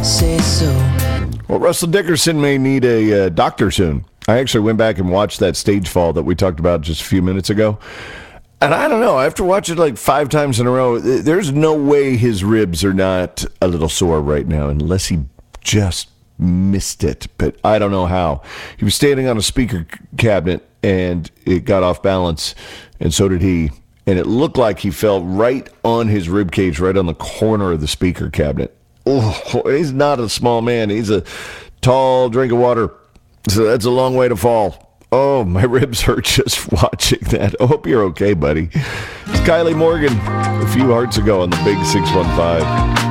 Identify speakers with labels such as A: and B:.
A: say so.
B: Well, Russell Dickerson may need a doctor soon. I actually went back and watched that stage fall that we talked about just a few minutes ago. And I don't know, after watching it like 5 times in a row, there's no way his ribs are not a little sore right now, unless he just missed it. But I don't know how. He was standing on a speaker cabinet, and it got off balance, and so did he. And it looked like he fell right on his rib cage, right on the corner of the speaker cabinet. Oh, he's not a small man. He's a tall drink of water. So that's a long way to fall. Oh, my ribs hurt just watching that. I hope you're okay, buddy. It's Kylie Morgan a few hearts ago on the Big 615.